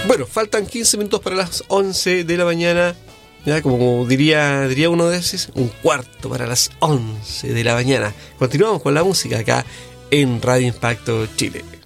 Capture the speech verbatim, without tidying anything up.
Bueno, faltan quince minutos para las once de la mañana. Ya, como diría, diría uno de esos, un cuarto para las once de la mañana. Continuamos con la música acá en Radio Impacto Chile.